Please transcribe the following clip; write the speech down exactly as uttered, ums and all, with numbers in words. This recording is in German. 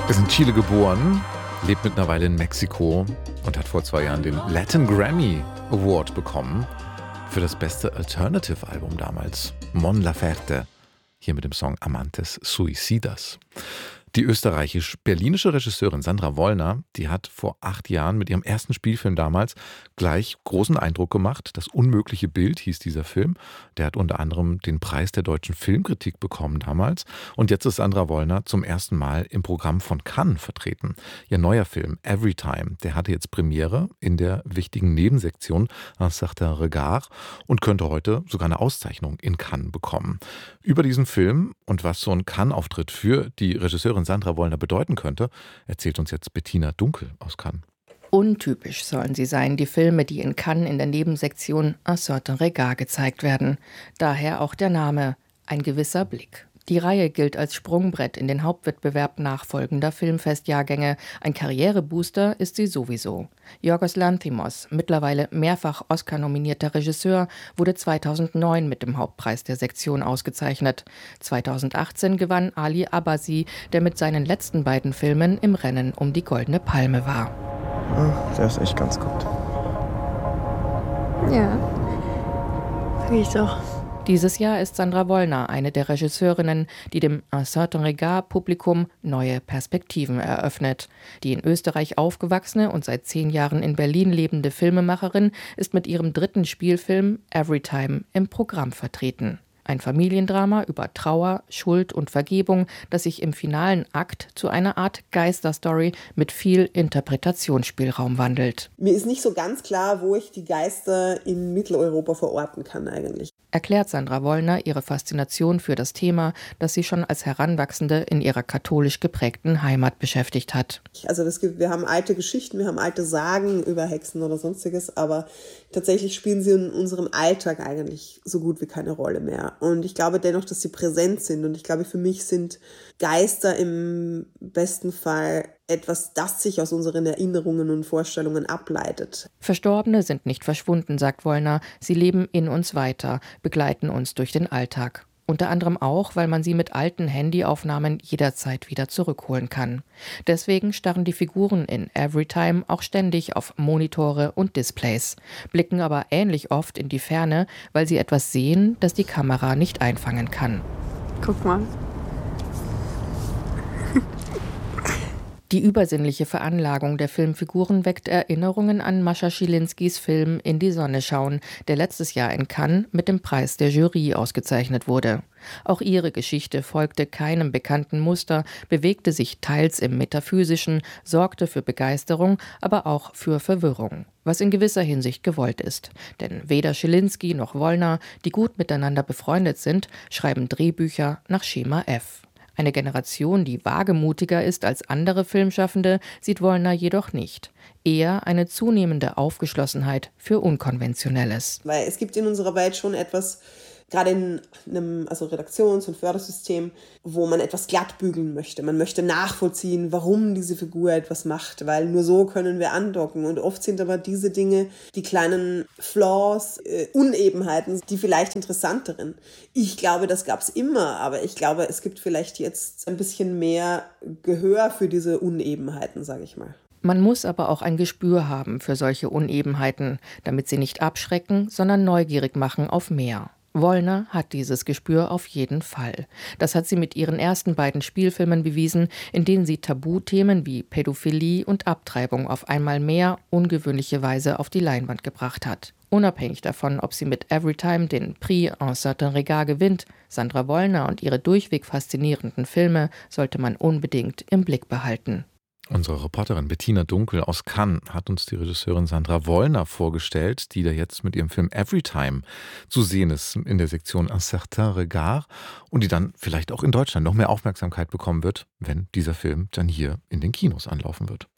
Ist in Chile geboren, lebt mittlerweile in Mexiko und hat vor zwei Jahren den Latin Grammy Award bekommen für das beste Alternative-Album damals. Mon Laferte, hier mit dem Song Amantes Suicidas. Die österreichisch-berlinische Regisseurin Sandra Wollner, die hat vor acht Jahren mit ihrem ersten Spielfilm damals gleich großen Eindruck gemacht. Das unmögliche Bild hieß dieser Film. Der hat unter anderem den Preis der deutschen Filmkritik bekommen damals. Und jetzt ist Sandra Wollner zum ersten Mal im Programm von Cannes vertreten. Ihr neuer Film Everytime, der hatte jetzt Premiere in der wichtigen Nebensektion Un certain regard und könnte heute sogar eine Auszeichnung in Cannes bekommen. Über diesen Film und was so ein Cannes-Auftritt für die Regisseurin Sandra Wollner bedeuten könnte, erzählt uns jetzt Bettina Dunkel aus Cannes. Untypisch sollen sie sein, die Filme, die in Cannes in der Nebensektion Un certain regard gezeigt werden. Daher auch der Name, ein gewisser Blick. Die Reihe gilt als Sprungbrett in den Hauptwettbewerb nachfolgender Filmfestjahrgänge. Ein Karrierebooster ist sie sowieso. Yorgos Lanthimos, mittlerweile mehrfach Oscar-nominierter Regisseur, wurde zweitausendneun mit dem Hauptpreis der Sektion ausgezeichnet. zweitausendachtzehn gewann Ali Abbasi, der mit seinen letzten beiden Filmen im Rennen um die Goldene Palme war. Der ist echt ganz gut. Ja, sag ich doch. Dieses Jahr ist Sandra Wollner eine der Regisseurinnen, die dem Un certain regard Publikum neue Perspektiven eröffnet. Die in Österreich aufgewachsene und seit zehn Jahren in Berlin lebende Filmemacherin ist mit ihrem dritten Spielfilm Everytime im Programm vertreten. Ein Familiendrama über Trauer, Schuld und Vergebung, das sich im finalen Akt zu einer Art Geisterstory mit viel Interpretationsspielraum wandelt. Mir ist nicht so ganz klar, wo ich die Geister in Mitteleuropa verorten kann eigentlich. Erklärt Sandra Wollner ihre Faszination für das Thema, das sie schon als Heranwachsende in ihrer katholisch geprägten Heimat beschäftigt hat. Also das gibt, wir haben alte Geschichten, wir haben alte Sagen über Hexen oder sonstiges, aber tatsächlich spielen sie in unserem Alltag eigentlich so gut wie keine Rolle mehr. Und ich glaube dennoch, dass sie präsent sind. Und ich glaube, für mich sind Geister im besten Fall etwas, das sich aus unseren Erinnerungen und Vorstellungen ableitet. Verstorbene sind nicht verschwunden, sagt Wollner. Sie leben in uns weiter, begleiten uns durch den Alltag. Unter anderem auch, weil man sie mit alten Handyaufnahmen jederzeit wieder zurückholen kann. Deswegen starren die Figuren in Everytime auch ständig auf Monitore und Displays, blicken aber ähnlich oft in die Ferne, weil sie etwas sehen, das die Kamera nicht einfangen kann. Guck mal. Die übersinnliche Veranlagung der Filmfiguren weckt Erinnerungen an Mascha Schilinskis Film In die Sonne schauen, der letztes Jahr in Cannes mit dem Preis der Jury ausgezeichnet wurde. Auch ihre Geschichte folgte keinem bekannten Muster, bewegte sich teils im Metaphysischen, sorgte für Begeisterung, aber auch für Verwirrung, was in gewisser Hinsicht gewollt ist. Denn weder Schilinski noch Wollner, die gut miteinander befreundet sind, schreiben Drehbücher nach Schema F. Eine Generation, die wagemutiger ist als andere Filmschaffende, sieht Wollner jedoch nicht. Eher eine zunehmende Aufgeschlossenheit für Unkonventionelles. Weil es gibt in unserer Welt schon etwas, gerade in einem also Redaktions- und Fördersystem, wo man etwas glatt bügeln möchte. Man möchte nachvollziehen, warum diese Figur etwas macht, weil nur so können wir andocken. Und oft sind aber diese Dinge, die kleinen Flaws, äh, Unebenheiten, die vielleicht interessanteren. Ich glaube, das gab es immer, aber ich glaube, es gibt vielleicht jetzt ein bisschen mehr Gehör für diese Unebenheiten, sage ich mal. Man muss aber auch ein Gespür haben für solche Unebenheiten, damit sie nicht abschrecken, sondern neugierig machen auf mehr. Wollner hat dieses Gespür auf jeden Fall. Das hat sie mit ihren ersten beiden Spielfilmen bewiesen, in denen sie Tabuthemen wie Pädophilie und Abtreibung auf einmal mehr ungewöhnliche Weise auf die Leinwand gebracht hat. Unabhängig davon, ob sie mit Everytime den Prix Un certain regard gewinnt, Sandra Wollner und ihre durchweg faszinierenden Filme sollte man unbedingt im Blick behalten. Unsere Reporterin Bettina Dunkel aus Cannes hat uns die Regisseurin Sandra Wollner vorgestellt, die da jetzt mit ihrem Film Everytime zu sehen ist in der Sektion Un certain regard und die dann vielleicht auch in Deutschland noch mehr Aufmerksamkeit bekommen wird, wenn dieser Film dann hier in den Kinos anlaufen wird.